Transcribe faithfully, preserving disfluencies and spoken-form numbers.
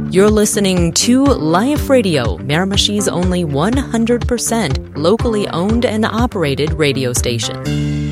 You're listening to Life Radio, Miramishi's only one hundred percent locally owned and operated radio station.